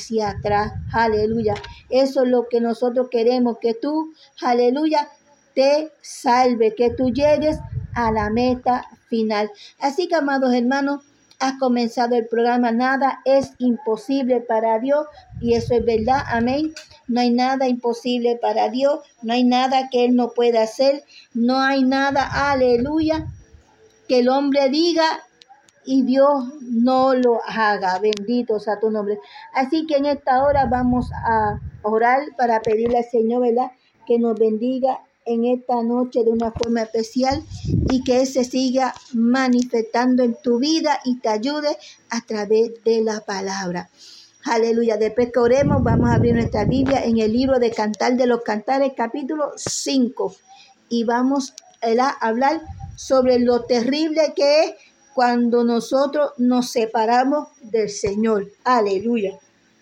hacia atrás. Aleluya. Eso es lo que nosotros queremos, que tú, aleluya, te salve, que tú llegues a la meta final. Así que, amados hermanos, has comenzado el programa. Nada es imposible para Dios, y eso es verdad. Amén. No hay nada imposible para Dios. No hay nada que Él no pueda hacer. No hay nada, aleluya, que el hombre diga y Dios no lo haga. Bendito sea tu nombre. Así que en esta hora vamos a orar para pedirle al Señor, ¿verdad?, que nos bendiga en esta noche de una forma especial y que Él se siga manifestando en tu vida y te ayude a través de la palabra. Aleluya. Después que oremos, vamos a abrir nuestra Biblia en el libro de Cantar de los Cantares, capítulo 5. Y vamos a hablar sobre lo terrible que es cuando nosotros nos separamos del Señor. Aleluya.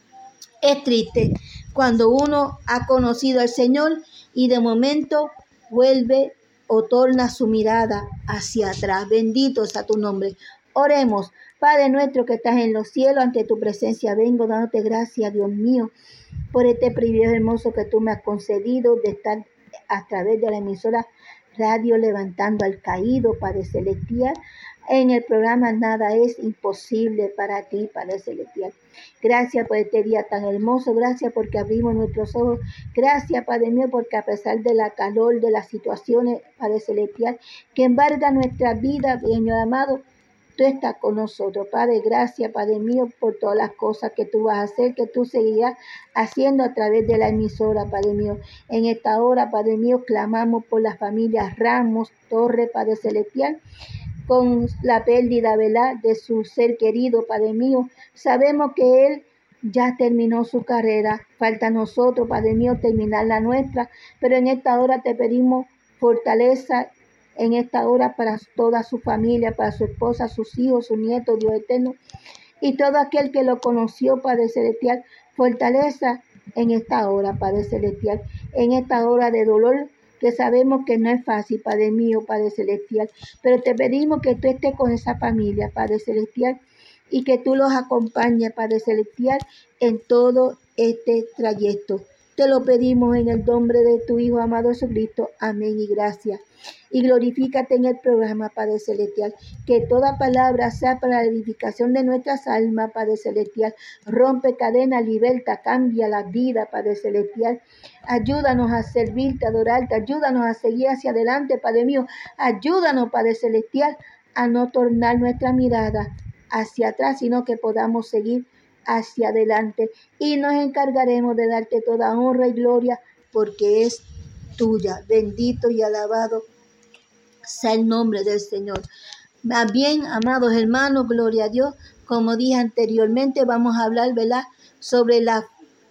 Es triste cuando uno ha conocido al Señor y de momento vuelve o torna su mirada hacia atrás. Bendito sea tu nombre. Oremos. Padre nuestro que estás en los cielos, ante tu presencia vengo dándote gracias, Dios mío, por este privilegio hermoso que tú me has concedido de estar a través de la emisora Radio Levantando al Caído, Padre Celestial. En el programa Nada es Imposible para ti, Padre Celestial. Gracias por este día tan hermoso. Gracias porque abrimos nuestros ojos. Gracias, Padre mío, porque a pesar de la calor, de las situaciones, Padre Celestial, que embarga nuestra vida, Señor amado, tú estás con nosotros, Padre. Gracias, Padre mío, por todas las cosas que tú vas a hacer, que tú seguirás haciendo a través de la emisora, Padre mío. En esta hora, Padre mío, clamamos por la familia Ramos Torres, Padre Celestial, con la pérdida, ¿verdad?, de su ser querido, Padre mío. Sabemos que él ya terminó su carrera. Falta a nosotros, Padre mío, terminar la nuestra. Pero en esta hora te pedimos fortaleza en esta hora para toda su familia, para su esposa, sus hijos, sus nietos, Dios eterno. Y todo aquel que lo conoció, Padre Celestial, fortaleza en esta hora, Padre Celestial, en esta hora de dolor, que sabemos que no es fácil, Padre mío, Padre Celestial, pero te pedimos que tú estés con esa familia, Padre Celestial, y que tú los acompañes, Padre Celestial, en todo este trayecto. Te lo pedimos en el nombre de tu Hijo amado Jesucristo. Amén y gracias. Y glorifícate en el programa, Padre Celestial. Que toda palabra sea para la edificación de nuestras almas, Padre Celestial. Rompe cadenas, liberta, cambia la vida, Padre Celestial. Ayúdanos a servirte, a adorarte. Ayúdanos a seguir hacia adelante, Padre mío. Ayúdanos, Padre Celestial, a no tornar nuestra mirada hacia atrás, sino que podamos seguir hacia adelante. Y nos encargaremos de darte toda honra y gloria, porque es tuya. Bendito y alabado sea el nombre del Señor. Más bien, amados hermanos, gloria a Dios. Como dije anteriormente, vamos a hablar, ¿verdad?, sobre la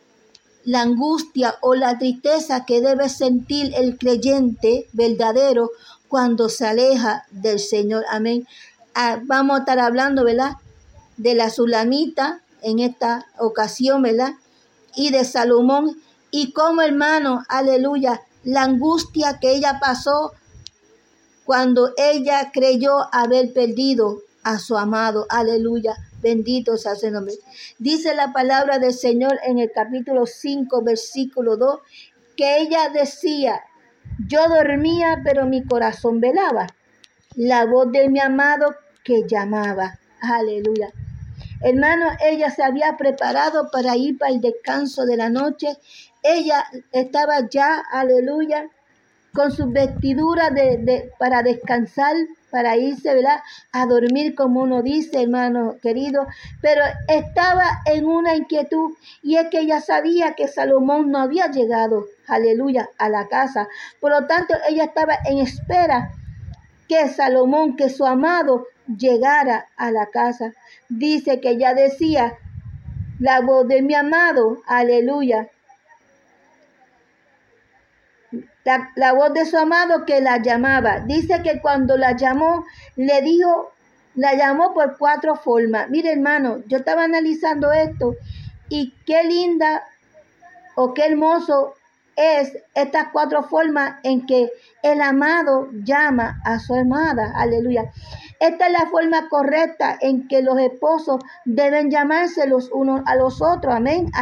angustia o la tristeza que debe sentir el creyente verdadero cuando se aleja del Señor. Amén. Vamos a estar hablando, ¿verdad?, de la Sulamita en esta ocasión, ¿verdad?, y de Salomón, y cómo, hermano, aleluya, la angustia que ella pasó cuando ella creyó haber perdido a su amado. Aleluya. Bendito sea su nombre. Dice la palabra del Señor en el capítulo 5, versículo 2, que ella decía: yo dormía, pero mi corazón velaba la voz de mi amado que llamaba. Aleluya. Hermano, ella se había preparado para ir para el descanso de la noche. Ella estaba ya, aleluya, con sus vestiduras para descansar, para irse, ¿verdad?, a dormir, como uno dice, hermano querido. Pero estaba en una inquietud, y es que ella sabía que Salomón no había llegado, aleluya, a la casa. Por lo tanto, ella estaba en espera que Salomón, que su amado, llegara a la casa. Dice que ella decía: la voz de mi amado, aleluya, la voz de su amado que la llamaba. Dice que cuando la llamó, le dijo, la llamó por 4 formas. Mire, hermano, yo estaba analizando esto, y qué linda o qué hermoso es estas 4 formas en que el amado llama a su amada. Aleluya. Esta es la forma correcta en que los esposos deben llamarse los unos a los otros. Amén.